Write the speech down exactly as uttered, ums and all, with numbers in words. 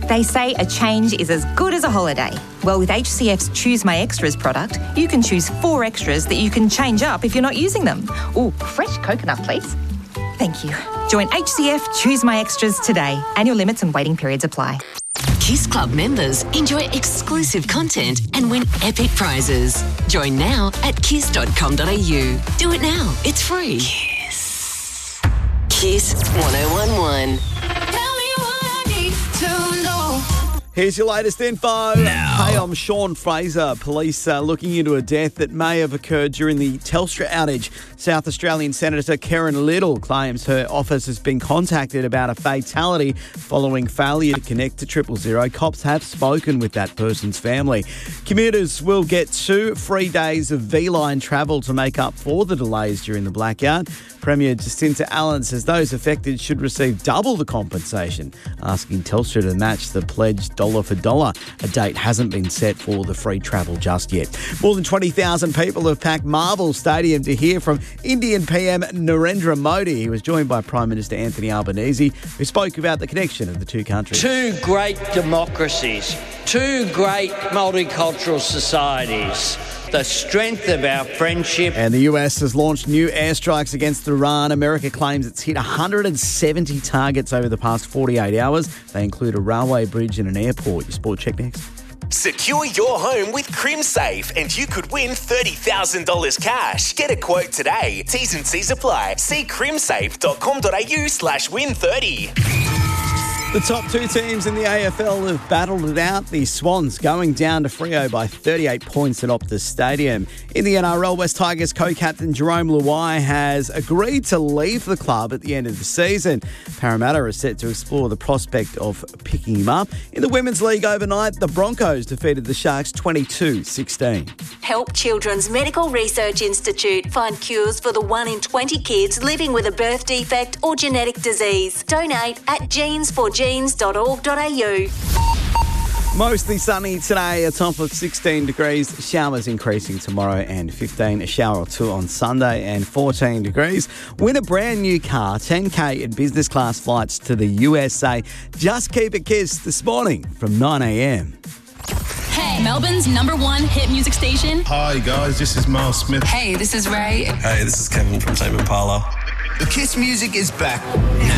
They say a change is as good as a holiday. Well, with H C F's Choose My Extras product, you can choose four extras that you can change up if you're not using them. Ooh, fresh coconut, please. Thank you. Join H C F Choose My Extras today. Annual limits and waiting periods apply. Kiss Club members enjoy exclusive content and win epic prizes. Join now at kiss dot com dot a u. Do it now. It's free. Kiss. Kiss one oh one one. Here's your latest info. Now. Hey, I'm Sean Fraser. Police are looking into a death that may have occurred during the Telstra outage. South Australian Senator Karen Little claims her office has been contacted about a fatality following failure to connect to triple zero. Cops have spoken with that person's family. Commuters will get two free days of V-Line travel to make up for the delays during the blackout. Premier Jacinta Allen says those affected should receive double the compensation, asking Telstra to match the pledged dollar for dollar. A date hasn't been set for the free travel just yet. More than twenty thousand people have packed Marvel Stadium to hear from Indian P M Narendra Modi. He was joined by Prime Minister Anthony Albanese, who spoke about the connection of the two countries. Two great democracies, two great multicultural societies. The strength of our friendship. And the U S has launched new airstrikes against Iran. America claims it's hit one hundred seventy targets over the past forty-eight hours. They include a railway bridge and an airport. Your sport check next. Secure your home with CrimSafe and you could win thirty thousand dollars cash. Get a quote today. T's and C's apply. See crimsafe dot com dot a u slash win thirty. The top two teams in the A F L have battled it out. The Swans going down to Freo by thirty-eight points at Optus Stadium. In the N R L, West Tigers co-captain Jerome Luai has agreed to leave the club at the end of the season. Parramatta are set to explore the prospect of picking him up. In the Women's League overnight, the Broncos defeated the Sharks twenty-two sixteen. Help Children's Medical Research Institute find cures for the one in twenty kids living with a birth defect or genetic disease. Donate at genes for genes dot org dot a u. Mostly sunny today, a top of sixteen degrees. Showers increasing tomorrow and fifteen, a shower or two on Sunday and fourteen degrees. Win a brand new car, ten K and business class flights to the U S A. Just keep a kiss this morning from nine a m. Hey, Melbourne's number one hit music station. Hi guys, this is Miles Smith. Hey, this is Ray. Hey, this is Kevin from Tame Impala. The Kiss music is back.